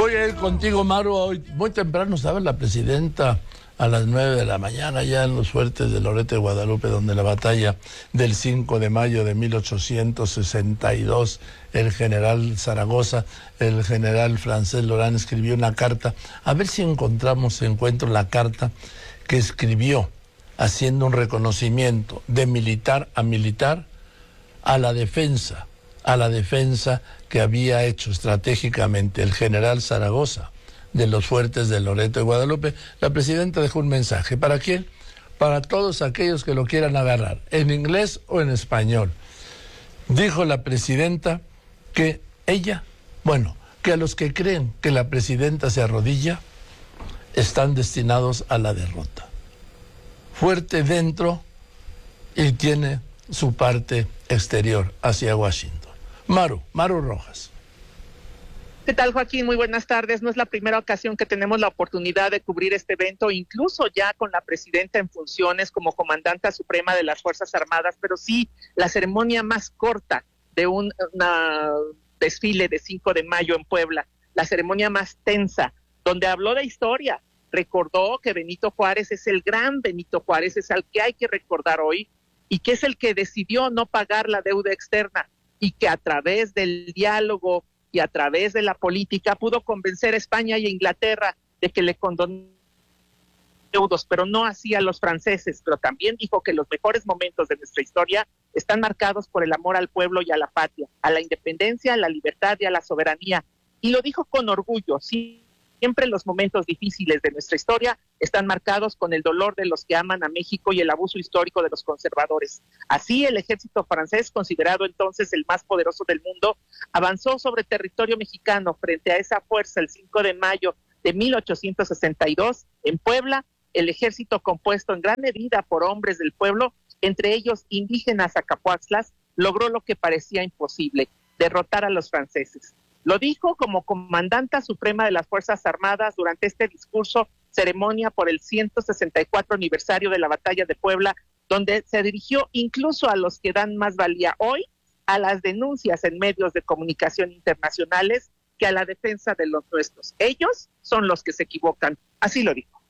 Voy a ir contigo, Maru, hoy muy temprano, ¿sabes? La presidenta a las 9 de la mañana, ya en los fuertes de Loreto de Guadalupe, donde la batalla del 5 de mayo de 1862, el general Zaragoza, el general Francés Lorán escribió una carta. A ver si encuentro la carta que escribió haciendo un reconocimiento de militar a militar a la defensa que había hecho estratégicamente el general Zaragoza de los fuertes de Loreto de Guadalupe. La presidenta dejó un mensaje. ¿Para quién? Para todos aquellos que lo quieran agarrar, en inglés o en español. Dijo la presidenta que que a los que creen que la presidenta se arrodilla, están destinados a la derrota. Fuerte dentro y tiene su parte exterior hacia Washington. Maru Rojas. ¿Qué tal, Joaquín? Muy buenas tardes. No es la primera ocasión que tenemos la oportunidad de cubrir este evento, incluso ya con la presidenta en funciones como comandante suprema de las Fuerzas Armadas, pero sí la ceremonia más corta de un desfile de 5 de mayo en Puebla, la ceremonia más tensa, donde habló de historia, recordó que Benito Juárez es el gran Benito Juárez, es al que hay que recordar hoy, y que es el que decidió no pagar la deuda externa, y que a través del diálogo y a través de la política pudo convencer a España y a Inglaterra de que le condonaran deudos, pero no así a los franceses. Pero también dijo que los mejores momentos de nuestra historia están marcados por el amor al pueblo y a la patria, a la independencia, a la libertad y a la soberanía. Y lo dijo con orgullo. Siempre los momentos difíciles de nuestra historia están marcados con el dolor de los que aman a México y el abuso histórico de los conservadores. Así, el ejército francés, considerado entonces el más poderoso del mundo, avanzó sobre territorio mexicano frente a esa fuerza el 5 de mayo de 1862 en Puebla. El ejército, compuesto en gran medida por hombres del pueblo, entre ellos indígenas acapuaxtlas, logró lo que parecía imposible: derrotar a los franceses. Lo dijo como comandanta suprema de las Fuerzas Armadas durante este discurso, ceremonia por el 164 aniversario de la Batalla de Puebla, donde se dirigió incluso a los que dan más valía hoy a las denuncias en medios de comunicación internacionales que a la defensa de los nuestros. Ellos son los que se equivocan. Así lo dijo.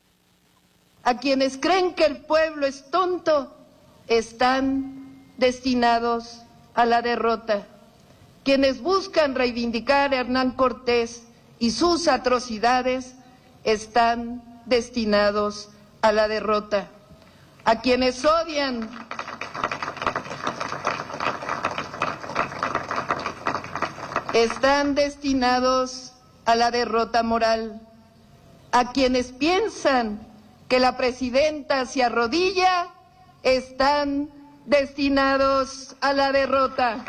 A quienes creen que el pueblo es tonto, están destinados a la derrota. Quienes buscan reivindicar a Hernán Cortés y sus atrocidades están destinados a la derrota. A quienes odian están destinados a la derrota moral. A quienes piensan que la presidenta se arrodilla están destinados a la derrota.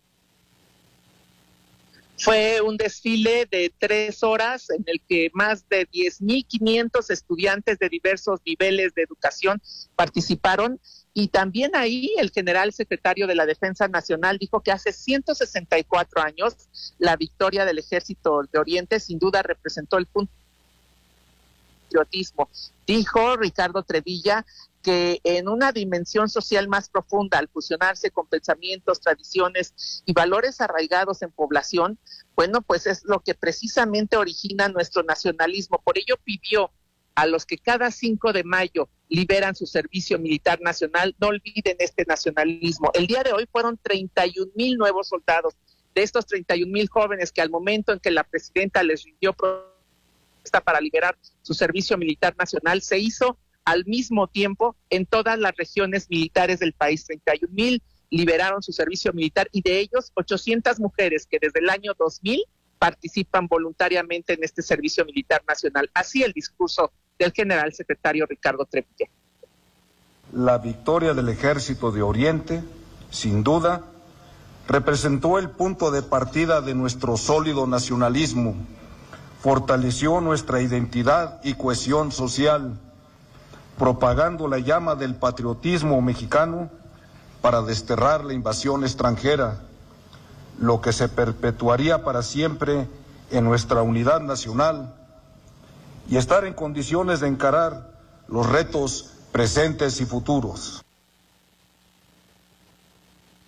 Fue un desfile de 3 horas en el que más de 10,500 estudiantes de diversos niveles de educación participaron, y también ahí el general secretario de la Defensa Nacional dijo que hace 164 años la victoria del Ejército de Oriente sin duda representó el punto de patriotismo. Dijo Ricardo Trevilla que en una dimensión social más profunda, al fusionarse con pensamientos, tradiciones y valores arraigados en población, bueno, pues es lo que precisamente origina nuestro nacionalismo. Por ello pidió a los que cada 5 de mayo liberan su servicio militar nacional, no olviden este nacionalismo. El día de hoy fueron 31,000 nuevos soldados. De estos 31,000 jóvenes que al momento en que la presidenta les rindió propuesta para liberar su servicio militar nacional, se hizo al mismo tiempo en todas las regiones militares del país. 31,000 liberaron su servicio militar, y de ellos 800 mujeres que desde el año 2000 participan voluntariamente en este servicio militar nacional. Así el discurso del general secretario Ricardo Trevilla. La victoria del Ejército de Oriente, sin duda, representó el punto de partida de nuestro sólido nacionalismo, fortaleció nuestra identidad y cohesión social, propagando la llama del patriotismo mexicano para desterrar la invasión extranjera, lo que se perpetuaría para siempre en nuestra unidad nacional, y estar en condiciones de encarar los retos presentes y futuros.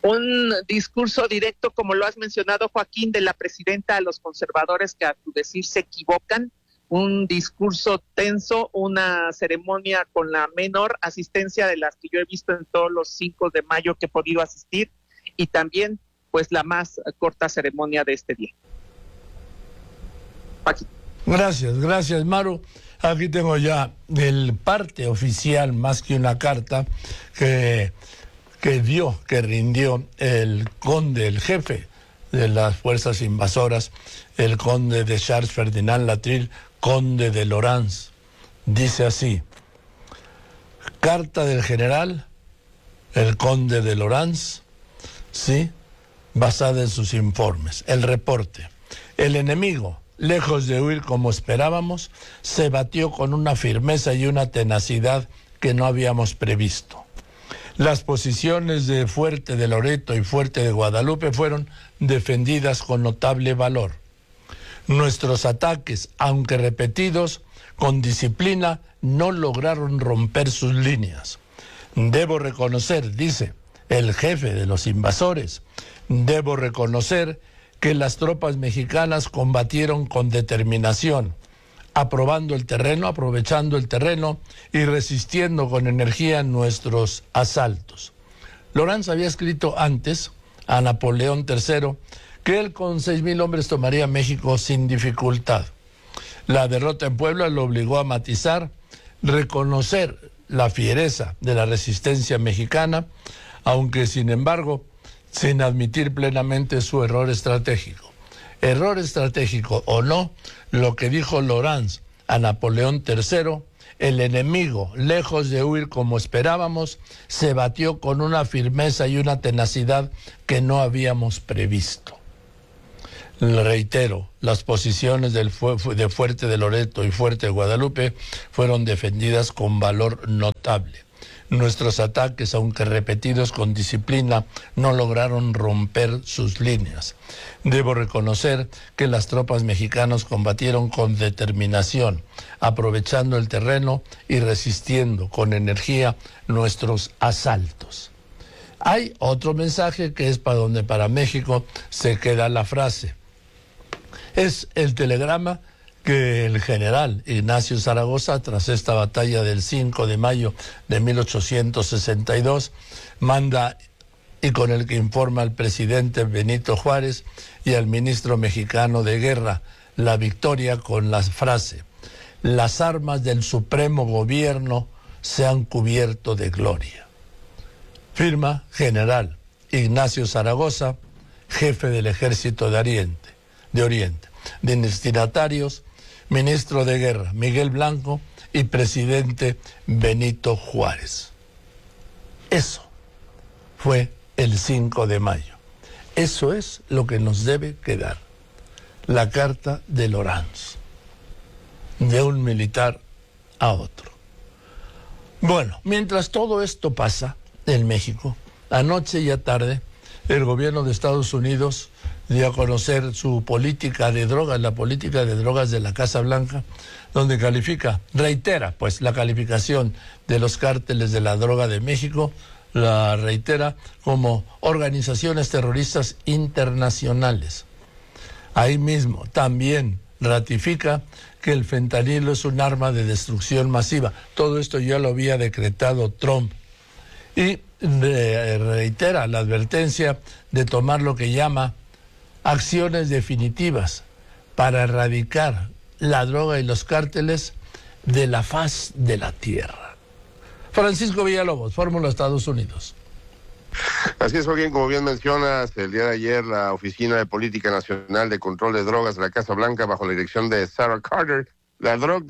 Un discurso directo, como lo has mencionado, Joaquín, de la presidenta a los conservadores que a su decir se equivocan, un discurso tenso, una ceremonia con la menor asistencia de las que yo he visto en todos los 5 de mayo que he podido asistir, y también pues la más corta ceremonia de este día. Joaquín. Gracias, Maru. Aquí tengo ya el parte oficial, más que una carta, que rindió el conde, el jefe de las fuerzas invasoras, el conde de Charles Ferdinand Latrille, conde de Lorance. Dice así: carta del general, el conde de Lorance, sí, basada en sus informes. El reporte: el enemigo, lejos de huir como esperábamos, se batió con una firmeza y una tenacidad que no habíamos previsto. Las posiciones de Fuerte de Loreto y Fuerte de Guadalupe fueron defendidas con notable valor. Nuestros ataques, aunque repetidos, con disciplina, no lograron romper sus líneas. Debo reconocer, dice el jefe de los invasores, debo reconocer que las tropas mexicanas combatieron con determinación, aprovechando el terreno y resistiendo con energía nuestros asaltos. Lorance había escrito antes a Napoleón III que él con 6,000 hombres tomaría México sin dificultad. La derrota en Puebla lo obligó a matizar, reconocer la fiereza de la resistencia mexicana, aunque sin embargo, sin admitir plenamente su error estratégico. Error estratégico o no, lo que dijo Lorance a Napoleón III, el enemigo, lejos de huir como esperábamos, se batió con una firmeza y una tenacidad que no habíamos previsto. Reitero, las posiciones de Fuerte de Loreto y Fuerte de Guadalupe fueron defendidas con valor notable. Nuestros ataques, aunque repetidos con disciplina, no lograron romper sus líneas. Debo reconocer que las tropas mexicanas combatieron con determinación, aprovechando el terreno y resistiendo con energía nuestros asaltos. Hay otro mensaje que es para México se queda la frase. Es el telegrama que el general Ignacio Zaragoza, tras esta batalla del 5 de mayo de 1862, manda y con el que informa al presidente Benito Juárez y al ministro mexicano de Guerra la victoria con la frase: las armas del Supremo Gobierno se han cubierto de gloria. Firma general Ignacio Zaragoza, jefe del Ejército de Oriente. Destinatarios: ministro de Guerra Miguel Blanco y presidente Benito Juárez. Eso fue el 5 de mayo. Eso es lo que nos debe quedar. La carta de Lorance, de un militar a otro. Bueno, mientras todo esto pasa en México, anoche y a tarde, el gobierno de Estados Unidos dio a conocer su política de drogas, la política de drogas de la Casa Blanca, donde reitera pues la calificación de los cárteles de la droga de México, la reitera como organizaciones terroristas internacionales. Ahí mismo también ratifica que el fentanilo es un arma de destrucción masiva. Todo esto ya lo había decretado Trump. Y reitera la advertencia de tomar lo que llama acciones definitivas para erradicar la droga y los cárteles de la faz de la tierra. Francisco Villalobos, Fórmula Estados Unidos. Así es, Joaquín, como bien mencionas, el día de ayer la Oficina de Política Nacional de Control de Drogas de la Casa Blanca, bajo la dirección de Sarah Carter, la drug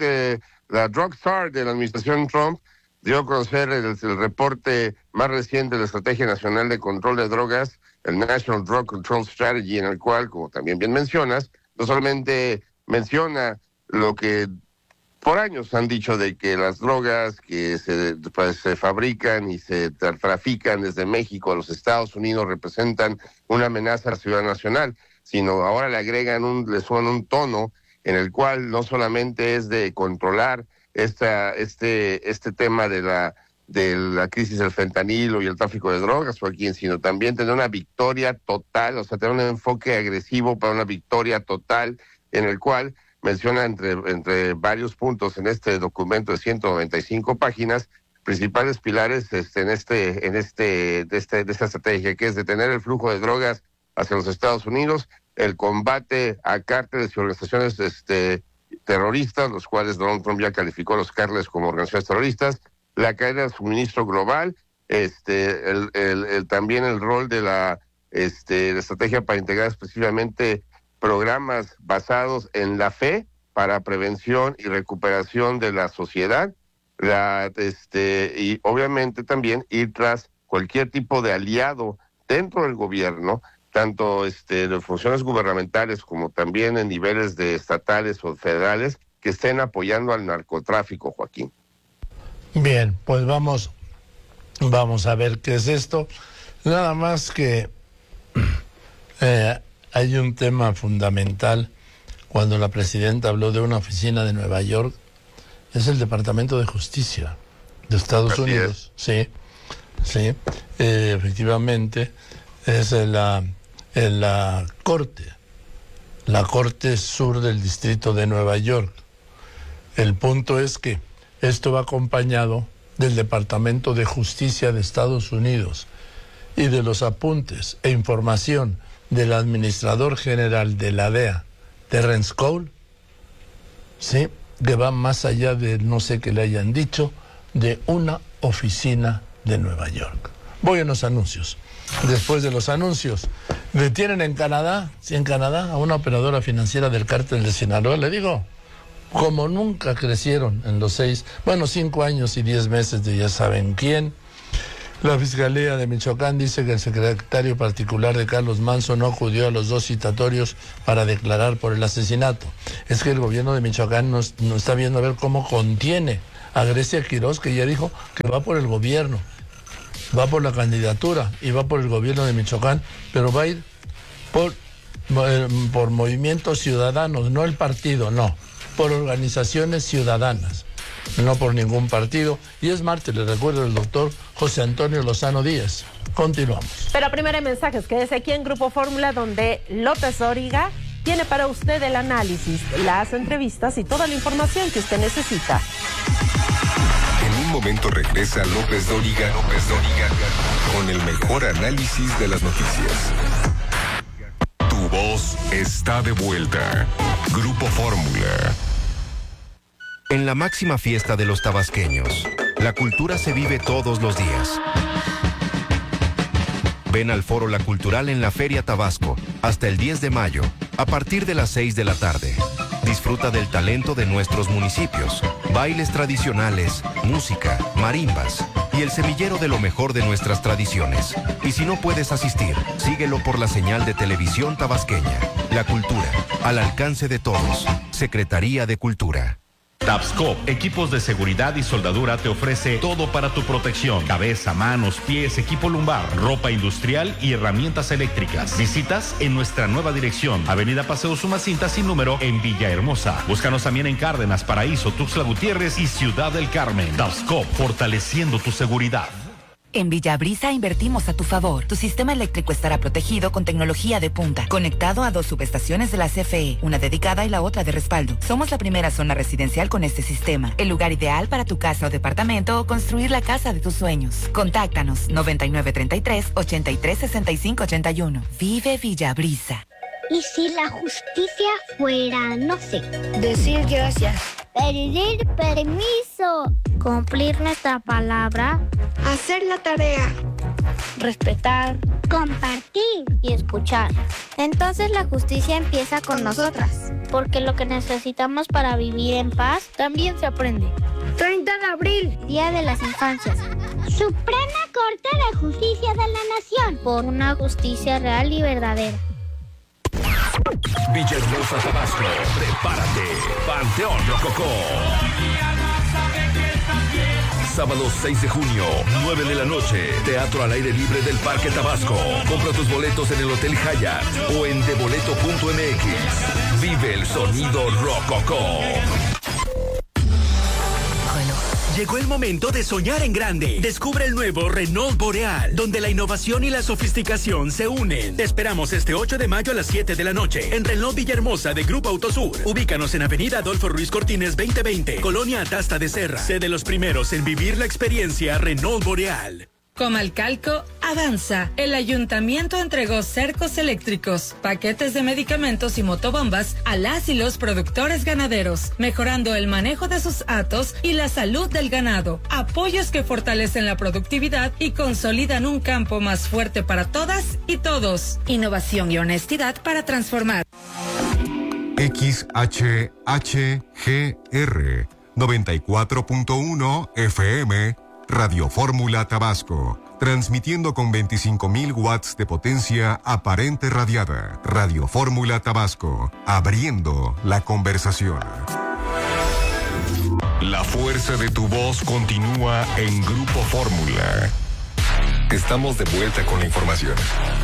czar de la administración Trump, dio a conocer el reporte más reciente de la Estrategia Nacional de Control de Drogas, el National Drug Control Strategy, en el cual, como también bien mencionas, no solamente menciona lo que por años han dicho de que las drogas que se fabrican y se trafican desde México a los Estados Unidos representan una amenaza a la seguridad nacional, sino ahora le suman un tono en el cual no solamente es de controlar este tema de de la crisis del fentanilo y el tráfico de drogas, Joaquín, sino también tener una victoria total, o sea, tener un enfoque agresivo para una victoria total, en el cual menciona entre varios puntos en este documento de 195 páginas, principales pilares de esta estrategia, que es detener el flujo de drogas hacia los Estados Unidos, el combate a cárteles y organizaciones terroristas, los cuales Donald Trump ya calificó a los cárteles como organizaciones terroristas, la cadena de suministro global, también el rol de la estrategia para integrar específicamente programas basados en la fe para prevención y recuperación de la sociedad, y obviamente también ir tras cualquier tipo de aliado dentro del gobierno, tanto de funciones gubernamentales como también en niveles de estatales o federales que estén apoyando al narcotráfico, Joaquín. Bien, pues vamos a ver qué es esto. Nada más que hay un tema fundamental cuando la presidenta habló de una oficina de Nueva York, es el Departamento de Justicia de Estados Unidos. Sí, efectivamente, es en la Corte Sur del Distrito de Nueva York. El punto es que esto va acompañado del Departamento de Justicia de Estados Unidos y de los apuntes e información del administrador general de la DEA, Terrence Cole, ¿sí?, que va más allá de no sé qué le hayan dicho, de una oficina de Nueva York. Voy a los anuncios. Después de los anuncios, detienen en Canadá a una operadora financiera del cártel de Sinaloa. Le digo, como nunca crecieron en los 5 años y 10 meses de ya saben quién. La Fiscalía de Michoacán dice que el secretario particular de Carlos Manzo no acudió a los 2 citatorios para declarar por el asesinato. Es que el gobierno de Michoacán no está viendo a ver cómo contiene a Grecia Quiroz, que ya dijo que va por el gobierno, va por la candidatura y va por el gobierno de Michoacán, pero va a ir por movimientos ciudadanos, no el partido, no, por organizaciones ciudadanas, no por ningún partido. Y es martes, le recuerdo, el doctor José Antonio Lozano Díaz. Continuamos. Pero primero hay mensajes, quédese aquí en Grupo Fórmula, donde López Dóriga tiene para usted el análisis, las entrevistas y toda la información que usted necesita. En un momento regresa López Dóriga con el mejor análisis de las noticias. Tu voz está de vuelta. Grupo Fórmula. En la máxima fiesta de los tabasqueños, la cultura se vive todos los días. Ven al Foro La Cultural en la Feria Tabasco hasta el 10 de mayo, a partir de las 6 de la tarde. Disfruta del talento de nuestros municipios, bailes tradicionales, música, marimbas y el semillero de lo mejor de nuestras tradiciones. Y si no puedes asistir, síguelo por la señal de televisión tabasqueña. La cultura, al alcance de todos. Secretaría de Cultura. Tabscop, equipos de seguridad y soldadura, te ofrece todo para tu protección: cabeza, manos, pies, equipo lumbar, ropa industrial y herramientas eléctricas. Visitas en nuestra nueva dirección, Avenida Paseo Sumacinta sin número, en Villahermosa. Búscanos también en Cárdenas, Paraíso, Tuxtla Gutiérrez y Ciudad del Carmen. Tabscop, fortaleciendo tu seguridad. En Villabrisa invertimos a tu favor. Tu sistema eléctrico estará protegido con tecnología de punta, conectado a 2 subestaciones de la CFE, una dedicada y la otra de respaldo. Somos la primera zona residencial con este sistema, el lugar ideal para tu casa o departamento o construir la casa de tus sueños. Contáctanos 9933-836581. Vive Villabrisa. ¿Y si la justicia fuera, no sé, decir gracias, pedir permiso, cumplir nuestra palabra, hacer la tarea, respetar, compartir y escuchar? Entonces la justicia empieza con nosotras, porque lo que necesitamos para vivir en paz también se aprende. 30 de abril, Día de las Infancias. Suprema Corte de Justicia de la Nación, por una justicia real y verdadera. Villahermosa, Tabasco, prepárate. Panteón Rococó. Sábado 6 de junio, 9 de la noche. Teatro al aire libre del Parque Tabasco. Compra tus boletos en el Hotel Hyatt o en deboleto.mx. Vive el sonido Rococó. Renault. Llegó el momento de soñar en grande. Descubre el nuevo Renault Boreal, donde la innovación y la sofisticación se unen. Te esperamos este 8 de mayo a las 7 de la noche en Renault Villahermosa de Grupo Autosur. Ubícanos en Avenida Adolfo Ruiz Cortines 2020, Colonia Atasta de Serra. Sé de los primeros en vivir la experiencia Renault Boreal. Comalcalco avanza. El ayuntamiento entregó cercos eléctricos, paquetes de medicamentos y motobombas a las y los productores ganaderos, mejorando el manejo de sus hatos y la salud del ganado. Apoyos que fortalecen la productividad y consolidan un campo más fuerte para todas y todos. Innovación y honestidad para transformar. XHHGR 94.1 FM Radio Fórmula Tabasco, transmitiendo con 25.000 watts de potencia aparente radiada. Radio Fórmula Tabasco, abriendo la conversación. La fuerza de tu voz continúa en Grupo Fórmula. Estamos de vuelta con la información.